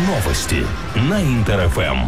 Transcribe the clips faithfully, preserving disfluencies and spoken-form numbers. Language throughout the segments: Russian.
Новости на Интер-ФМ.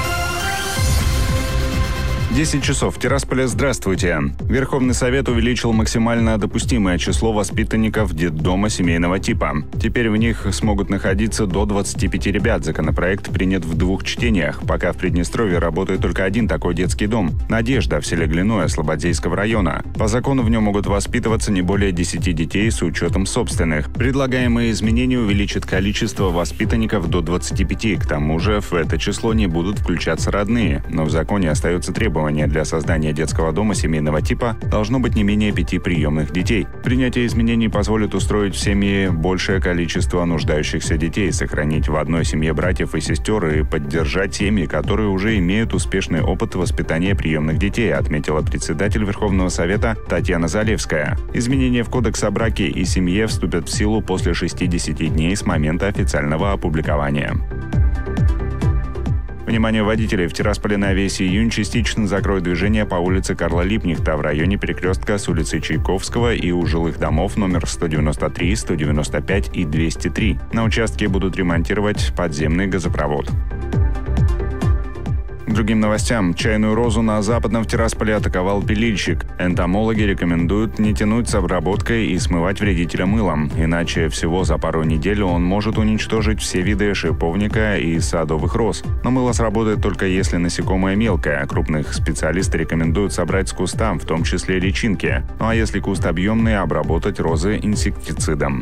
десять часов в Тирасполе. Здравствуйте. Верховный Совет увеличил максимально допустимое число воспитанников детдома семейного типа. Теперь в них смогут находиться до двадцати пяти ребят. Законопроект принят в двух чтениях. Пока в Приднестровье работает только один такой детский дом – «Надежда» в селе Глиное Слободейского района. По закону в нем могут воспитываться не более десяти детей с учетом собственных. Предлагаемые изменения увеличат количество воспитанников до двадцати пяти. К тому же в это число не будут включаться родные. Но в законе остается требование: для создания детского дома семейного типа должно быть не менее пяти приемных детей. Принятие изменений позволит устроить в семье большее количество нуждающихся детей, сохранить в одной семье братьев и сестер и поддержать семьи, которые уже имеют успешный опыт воспитания приемных детей, отметила председатель Верховного Совета Татьяна Залевская. Изменения в Кодекс о браке и семье вступят в силу после шестидесяти дней с момента официального опубликования. Внимание водителей! В Тирасполе на весь июнь частично закроют движение по улице Карла Липнихта в районе перекрестка с улицей Чайковского и у жилых домов номер сто девяносто три, сто девяносто пять и двести три. На участке будут ремонтировать подземный газопровод. К другим новостям. Чайную розу на Западном в Тирасполе атаковал пилильщик. Энтомологи рекомендуют не тянуть с обработкой и смывать вредителя мылом, иначе всего за пару недель он может уничтожить все виды шиповника и садовых роз. Но мыло сработает только если насекомое мелкое. Крупных специалисты рекомендуют собрать с куста, в том числе личинки. Ну а если куст объемный, обработать розы инсектицидом.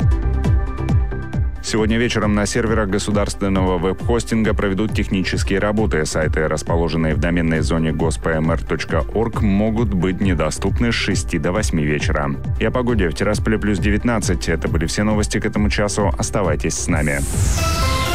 Сегодня вечером на серверах государственного веб-хостинга проведут технические работы. Сайты, расположенные в доменной зоне госпмр точка орг, могут быть недоступны с шести до восьми вечера. И о погоде. В Тирасполе плюс девятнадцать. Это были все новости к этому часу. Оставайтесь с нами.